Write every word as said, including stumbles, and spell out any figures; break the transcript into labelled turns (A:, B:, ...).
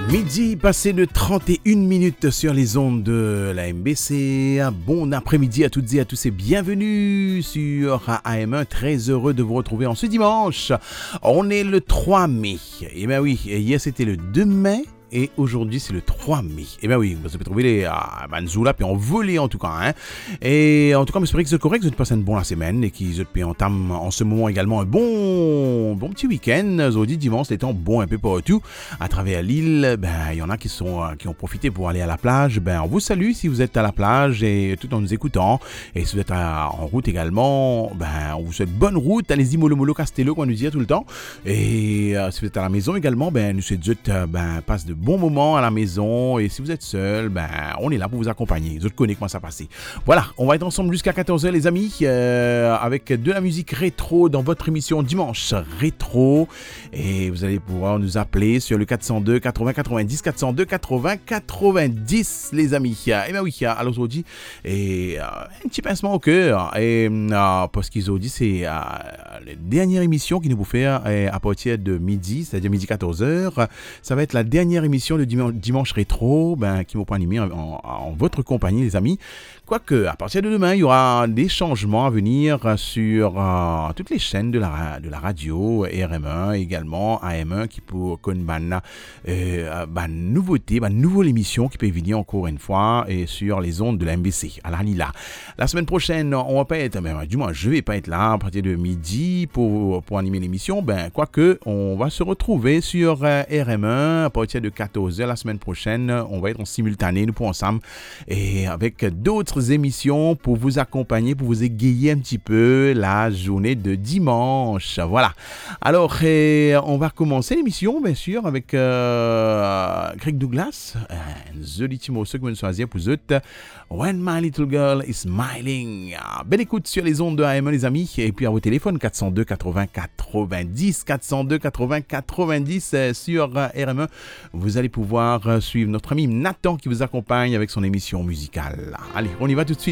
A: Midi passé de trente et une minutes sur les ondes de la M B C. Bon après-midi à toutes et à tous et bienvenue sur A M un. Très heureux de vous retrouver en ce dimanche. On est le trois mai. Et bien oui, hier c'était le deux mai. Et aujourd'hui, c'est le trois mai. Eh bien oui, vous pouvez trouver les ah, Manzoula, puis en volée en tout cas. Hein. Et en tout cas, j'espère que c'est correct, que vous passez une bonne semaine et que vous entament en ce moment également un bon, bon petit week-end. Aujourd'hui, dimanche, l'étant bon un peu partout. À travers l'île, ben, il y en a qui, sont, qui ont profité pour aller à la plage. Ben, on vous salue si vous êtes à la plage et tout en nous écoutant. Et si vous êtes à, en route également, ben, on vous souhaite bonne route. Allez-y, mollo mollo castello, comme on nous dit tout le temps. Et euh, si vous êtes à la maison également, ben, nous souhaitons ben, passe de bon moment à la maison, et si vous êtes seul, ben on est là pour vous accompagner. Je connais comment ça passe. Voilà, on va être ensemble jusqu'à quatorze heures les amis, euh, avec de la musique rétro dans votre émission Dimanche Rétro, et vous allez pouvoir nous appeler sur le quatre cent deux quatre-vingts quatre-vingt-dix quatre cent deux quatre-vingts quatre-vingt-dix les amis. Et ben oui, alors aujourd'hui, et euh, un petit pincement au cœur, et euh, parce qu'ils ont dit c'est euh, la dernière émission qui nous vous fait euh, à partir de midi, c'est-à-dire midi quatorze heures. Ça va être la dernière émission de dimanche, dimanche rétro, ben, qui vont pas animer en, en, en votre compagnie les amis. Quoique, à partir de demain, il y aura des changements à venir sur euh, toutes les chaînes de la, de la radio, R M un également, A M un, qui peut connaître euh, bah, nouveauté, bah, nouvelle émission qui peut venir encore une fois et sur les ondes de la M B C. Alors, là, la semaine prochaine, on va pas être, ben, du moins, je vais pas être là à partir de midi pour, pour animer l'émission. Ben, quoique, on va se retrouver sur euh, R M un à partir de quatorze heures la semaine prochaine. On va être en simultané, nous pour ensemble, et avec d'autres émissions pour vous accompagner, pour vous égayer un petit peu la journée de dimanche. Voilà. Alors, et on va commencer l'émission, bien sûr, avec euh, Greg Douglas, The Little ce que vous choisir pour vous. When My Little Girl is Smiling. Belle écoute sur les ondes de A M un, les amis. Et puis à vos téléphones, quatre cent deux quatre-vingts quatre-vingt-dix, quatre cent deux quatre-vingts quatre-vingt-dix sur R M un. Vous allez pouvoir suivre notre ami Nathan qui vous accompagne avec son émission musicale. Allez, on y va tout de suite.